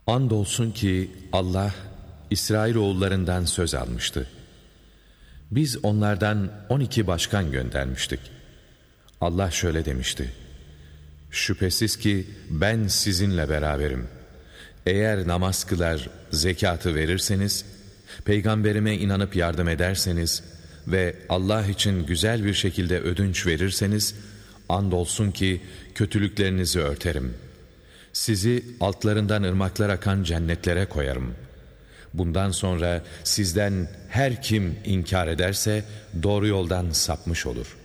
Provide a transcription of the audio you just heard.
Andolsun ki Allah İsrailoğullarından söz almıştı. Biz onlardan 12 başkan göndermiştik. Allah şöyle demişti: şüphesiz ki ben sizinle beraberim. Eğer namaz kılar, zekatı verirseniz, peygamberime inanıp yardım ederseniz ve Allah için güzel bir şekilde ödünç verirseniz, andolsun ki kötülüklerinizi örterim. Sizi altlarından ırmaklar akan cennetlere koyarım. Bundan sonra sizden her kim inkar ederse doğru yoldan sapmış olur.''